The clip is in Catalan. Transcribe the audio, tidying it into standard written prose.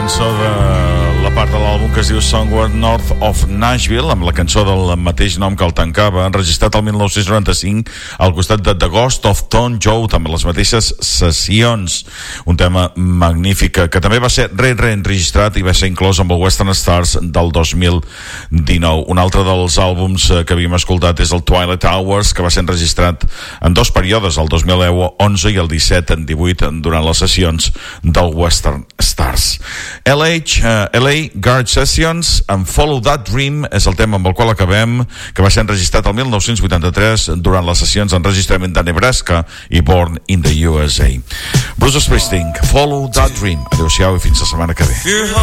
cançó de la part de l'àlbum que es diu Somewhere North of Nashville, amb la cançó del mateix nom que el tancava, enregistrat el 1995 al costat de The Ghost of Tom Joad, amb les mateixes sessions. Un tema magnífic que també va ser reenregistrat i va ser inclòs amb el Western Stars del 2019. Un altre dels àlbums que havíem escoltat és el Twilight Hours, que va ser enregistrat en dos períodes, el 2011 i el 17 en 18, durant les sessions del Western Stars. LA Guard Sessions amb Follow That Dream és el tema amb el qual acabem, que va ser enregistrat el 1983 durant les sessions d'enregistrament de Nebraska i Born in the USA. Bruce Springsteen, Follow That Dream. Adéu-siau i fins la setmana que ve.